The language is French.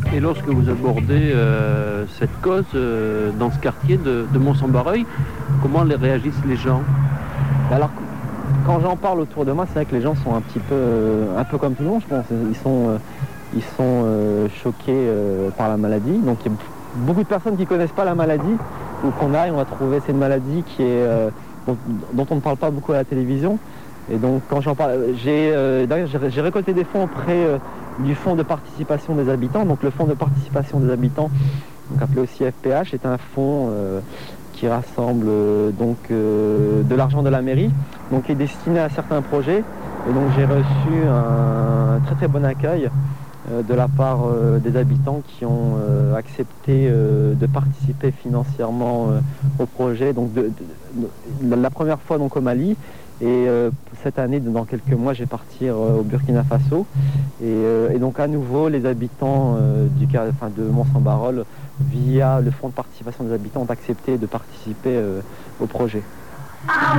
Et lorsque vous abordez cette cause dans ce quartier de Mont-Saint-Barreuil, comment réagissent les gens? Alors, quand j'en parle autour de moi, c'est vrai que les gens sont un peu comme tout le monde, je pense. Ils sont choqués par la maladie. Donc, il y a beaucoup de personnes qui ne connaissent pas la maladie. Donc, on va trouver cette maladie dont on ne parle pas beaucoup à la télévision. Et donc, quand j'en parle, j'ai récolté des fonds auprès du Fonds de participation des habitants. Donc, le Fonds de participation des habitants, donc appelé aussi FPH, est un fonds qui rassemble de l'argent de la mairie, donc qui est destiné à certains projets. Et donc, j'ai reçu un très très bon accueil de la part des habitants qui ont accepté de participer financièrement au projet. Donc, la première fois donc au Mali. Et cette année, dans quelques mois, je vais partir au Burkina Faso. Et donc à nouveau, les habitants de Mont-Saint-Barreuil, via le Fonds de participation des habitants, ont accepté de participer au projet. Ah